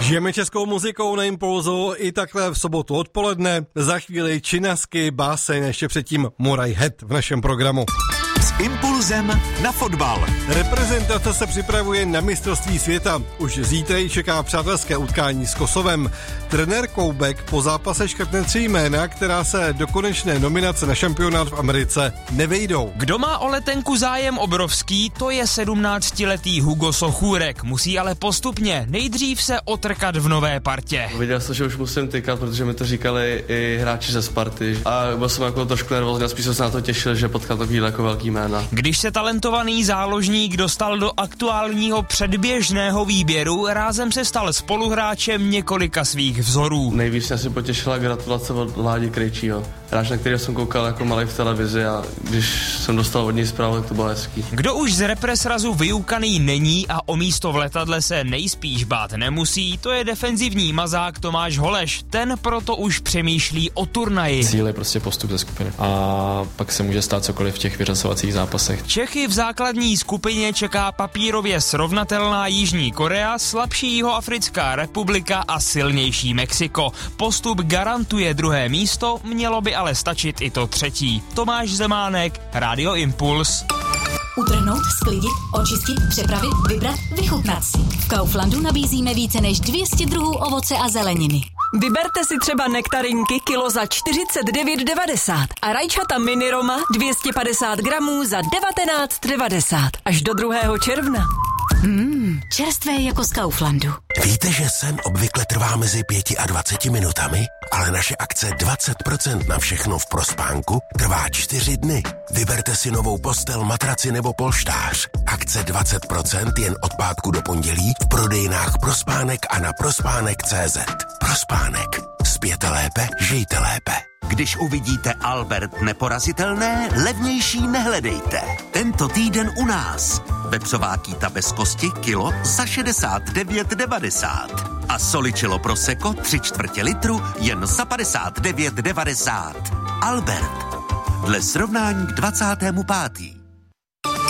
Žijeme českou muzikou na Impulzu i takhle v sobotu odpoledne. Za chvíli Činasky, báseň, ještě předtím Murray Head v našem programu. S Impulzem na fotbal. Reprezentace se připravuje na mistrovství světa. Už zítra ji čeká přátelské utkání s Kosovem. Trenér Koubek po zápase škrtne 3 jména, která se do konečné nominace na šampionát v Americe nevejdou. Kdo má o letenku zájem obrovský, to je 17letý Hugo Sochůrek. Musí ale postupně nejdřív se otrkat v nové partě. Viděl jsem, že už musím tykat, protože mi to říkali i hráči ze Sparty. A byl jsem jako trošku nervózní a spíš jsem se na to těšil, že potkal takový jako velký jména. Když se talentovaný záložník dostal do aktuálního předběžného výběru, rázem se stal spoluhráčem několika svých vzorů. Nejvíc mě si potěšila gratulace od Ládi Krejčího. Hráč, na kterého jsem koukal jako malý v televizi a když jsem dostal od něj zprávu, tak to bylo hezký. Kdo už z represrazu vyukaný není a o místo v letadle se nejspíš bát nemusí, to je defenzivní mazák Tomáš Holeš. Ten proto už přemýšlí o turnaji. Cíl je prostě postup ze skupiny a pak se může stát cokoliv v těch vyřazovacích zápasech. Čechy v základní skupině čeká papírově srovnatelná Jižní Korea, slabší Jihoafrická republika a silnější Mexiko. Postup garantuje druhé místo, mělo by ale stačit i to třetí. Tomáš Zemánek, Radio Impuls. Utrhnout, sklidit, očistit, přepravit, vybrat, vychutnat si. V Kauflandu nabízíme více než 200 druhů ovoce a zeleniny. Vyberte si třeba nektarinky kilo za 49,90 a rajčata mini Roma 250 gramů za 19,90 až do 2. června. Čerstvé jako z Kauflandu. Víte, že sen obvykle trvá mezi 5 a 20 minutami? Ale naše akce 20% na všechno v Prospánku trvá 4 dny. Vyberte si novou postel, matraci nebo polštář. Akce 20% jen od pátku do pondělí v prodejnách Prospánek a na prospánek.cz. Prospánek. Spěte lépe, žijte lépe. Když uvidíte Albert neporazitelné, levnější nehledejte. Tento týden u nás. Vepřová kýta bez kosti kilo za 69,90. A Soličilo Prosecco 3/4 litru jen za 59,90. Albert. Dle srovnání k 25.